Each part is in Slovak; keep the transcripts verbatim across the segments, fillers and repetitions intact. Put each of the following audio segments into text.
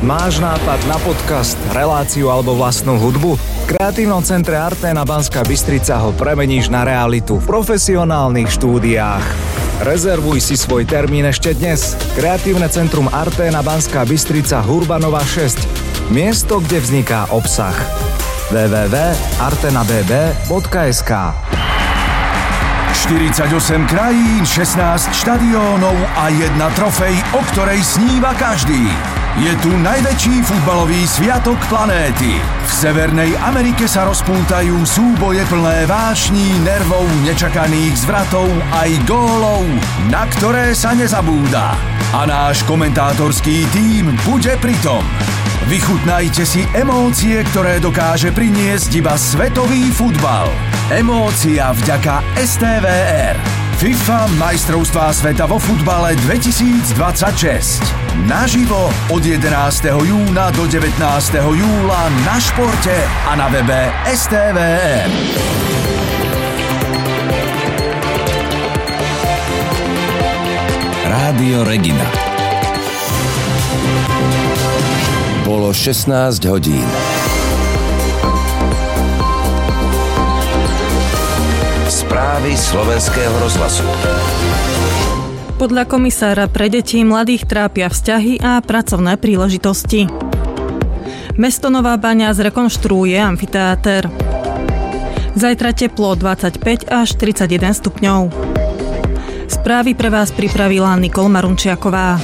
Máš nápad na podcast, reláciu alebo vlastnú hudbu? V Kreatívnom centre Arténa Banská Bystrica ho premeníš na realitu v profesionálnych štúdiách. Rezervuj si svoj termín ešte dnes. Kreatívne centrum Arténa Banská Bystrica Hurbanova šesť. Miesto, kde vzniká obsah. w w w bodka artena b b bodka es ka štyridsaťosem krajín, šestnásť štadiónov a jedna trofej, o ktorej sníva každý. Je tu najväčší futbalový sviatok planéty. V Severnej Amerike sa rozpútajú súboje plné vášní, nervov, nečakaných zvratov aj gólov, na ktoré sa nezabúda. A náš komentátorský tím bude pritom. Vychutnajte si emócie, ktoré dokáže priniesť iba svetový futbal. Emócia vďaka es té vé er. FIFA majstrovstvá sveta vo futbale dvetisícdvadsaťšesť. Naživo od jedenásteho júna do devätnásteho júla na Športe a na webe es té vé er. Rádio Regina. Bolo šestnásť hodín. Správy slovenského rozhlasu. Podľa komisára pre deti mladých trápia vzťahy a pracovné príležitosti. Mesto Nová Baňa zrekonštruuje amfiteáter. Zajtra teplo dvadsaťpäť až tridsaťjeden stupňov. Správy pre vás pripravila Nikol Marunčiaková.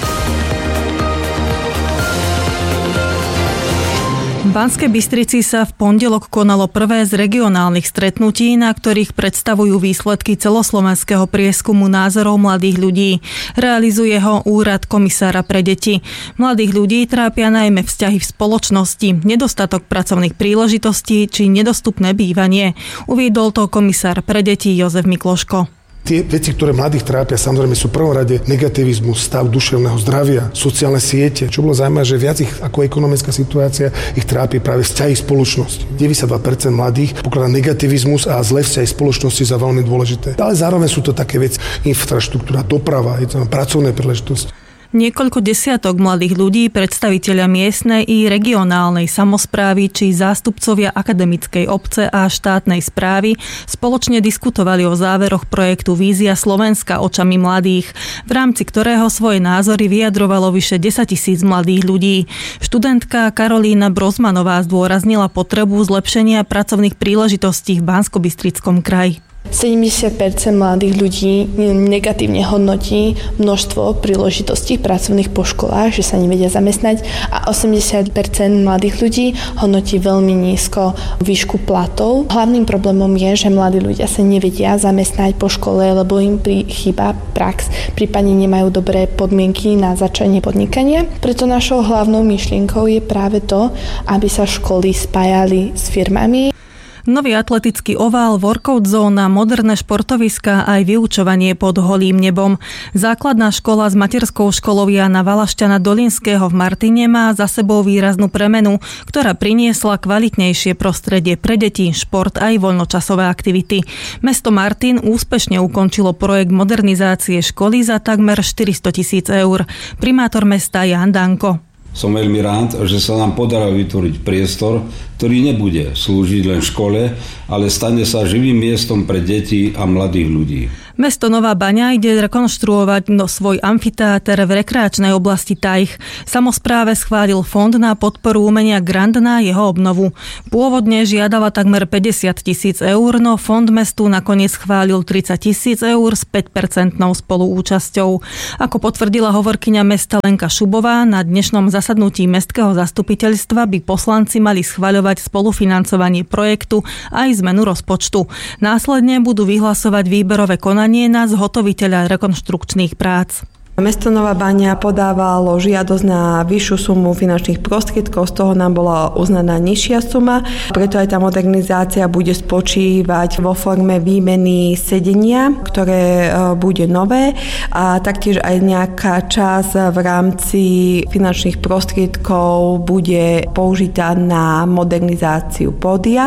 V Banskej Bystrici sa v pondelok konalo prvé z regionálnych stretnutí, na ktorých predstavujú výsledky celoslovenského prieskumu názorov mladých ľudí. Realizuje ho úrad komisára pre deti. Mladých ľudí trápia najmä vzťahy v spoločnosti, nedostatok pracovných príležitostí či nedostupné bývanie. Uviedol to komisár pre deti Jozef Mikloško. Tie veci, ktoré mladých trápia, samozrejme sú v prvom rade negativizmus, stav duševného zdravia, sociálne siete. Čo bolo zaujímavé, že viac ich ako ekonomická situácia ich trápi práve vzťahy spoločnosti. deväťdesiatdva percent mladých pokladá negativizmus a zlé vzťahy spoločnosti za veľmi dôležité. Ale zároveň sú to také veci, infraštruktúra, doprava, je to pracovné príležitosti. Niekoľko desiatok mladých ľudí, predstavitelia miestnej i regionálnej samosprávy či zástupcovia akademickej obce a štátnej správy spoločne diskutovali o záveroch projektu Vízia Slovenska očami mladých, v rámci ktorého svoje názory vyjadrovalo vyše desaťtisíc mladých ľudí. Študentka Karolína Brozmanová zdôraznila potrebu zlepšenia pracovných príležitostí v Banskobystrickom kraji. sedemdesiat percent mladých ľudí negatívne hodnotí množstvo príležitostí pracovných po školách, že sa nevedia zamestnať, a osemdesiat percent mladých ľudí hodnotí veľmi nízko výšku platov. Hlavným problémom je, že mladí ľudia sa nevedia zamestnať po škole, lebo im chýba prax, prípadne nemajú dobré podmienky na začanie podnikania. Preto našou hlavnou myšlienkou je práve to, aby sa školy spájali s firmami. Nový atletický ovál, workout zóna, moderné športoviská aj vyučovanie pod holým nebom. Základná škola s materskou školou Jána Valašťana Dolinského v Martine má za sebou výraznú premenu, ktorá priniesla kvalitnejšie prostredie pre deti, šport aj voľnočasové aktivity. Mesto Martin úspešne ukončilo projekt modernizácie školy za takmer štyristotisíc eur. Primátor mesta Jan Danko. Som veľmi rád, že sa nám podarilo vytvoriť priestor, ktorý nebude slúžiť len škole, ale stane sa živým miestom pre deti a mladých ľudí. Mesto Nová Baňa ide rekonštruovať no svoj amfiteáter v rekreačnej oblasti Tajch. Samospráve schválil fond na podporu umenia grant na jeho obnovu. Pôvodne žiadala takmer päťdesiat tisíc eur, no fond mestu nakoniec schválil tridsať tisíc eur s päť percentnou spoluúčasťou. Ako potvrdila hovorkyňa mesta Lenka Šubová, na dnešnom zasadnutí mestského zastupiteľstva by poslanci mali schvaľovať spolufinancovanie projektu aj zmenu rozpočtu. Následne budú vyhlasovať výberové konanie na zhotoviteľa rekonštrukčných prác. Mesto Nová Baňa podávalo žiadosť na vyššiu sumu finančných prostriedkov, z toho nám bola uznaná nižšia suma, preto aj tá modernizácia bude spočívať vo forme výmeny sedenia, ktoré bude nové, a taktiež aj nejaká časť v rámci finančných prostriedkov bude použitá na modernizáciu pódia.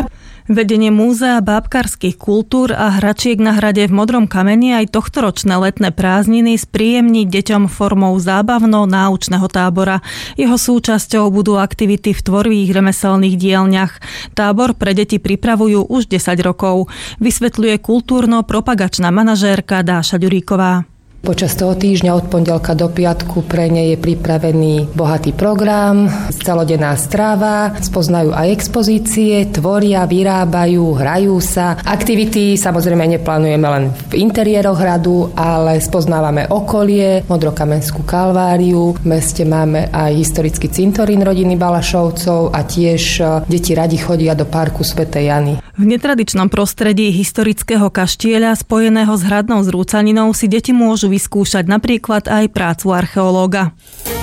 Vedenie Múzea bábkarských kultúr a hračiek na hrade v Modrom kameni aj tohtoročné letné prázdniny spríjemniť deťom formou zábavno-náučného tábora. Jeho súčasťou budú aktivity v tvorivých remeselných dielňach. Tábor pre deti pripravujú už desať rokov, vysvetľuje kultúrno-propagačná manažérka Dáša Ďuríková. Počas toho týždňa od pondelka do piatku pre ne je pripravený bohatý program, celodenná strava, spoznajú aj expozície, tvoria, vyrábajú, hrajú sa. Aktivity samozrejme neplánujeme len v interiéroch hradu, ale spoznávame okolie, Modrokamenskú kalváriu. V meste máme aj historický cintorín rodiny Balašovcov a tiež deti radi chodia do parku svätej Jany. V netradičnom prostredí historického kaštieľa spojeného s hradnou zrúcaninou si deti môžu vyskúšať napríklad aj prácu archeológa.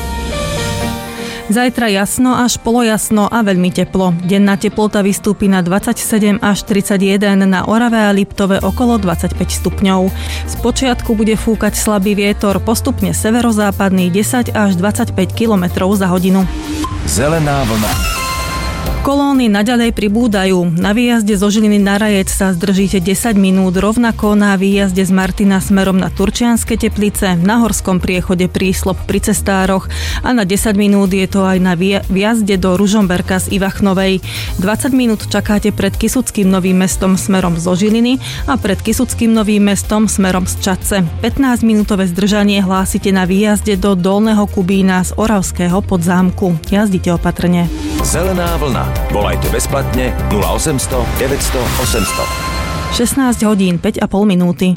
Zajtra jasno až polojasno a veľmi teplo. Denná teplota vystúpi na dvadsaťsedem až tridsaťjeden, na Orave a Liptove okolo dvadsaťpäť stupňov. Spočiatku bude fúkať slabý vietor, postupne severozápadný desať až dvadsaťpäť kilometrov za hodinu. Zelená vlna. Kolóny naďalej pribúdajú. Na výjazde zo Žiliny na Rajec sa zdržíte desať minút, rovnako na výjazde z Martina smerom na Turčianske Teplice, na Horskom priechode Príslop pri Cestároch a na desať minút je to aj na výjazde do Ružomberka z Ivachnovej. dvadsať minút čakáte pred Kysuckým Novým Mestom smerom zo Žiliny a pred Kysuckým Novým Mestom smerom z Čadce. pätnásťminútové zdržanie hlásite na výjazde do Dolného Kubína z Oravského Podzámku. Jazdite opatrne. Zelená vlna. Volajte bezplatne nula osemsto deväťsto osemsto. šestnásť hodín päť a pol minúty.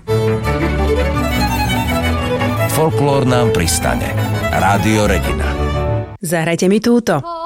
Folklór nám pristane. Rádio Regina. Zahrajte mi túto.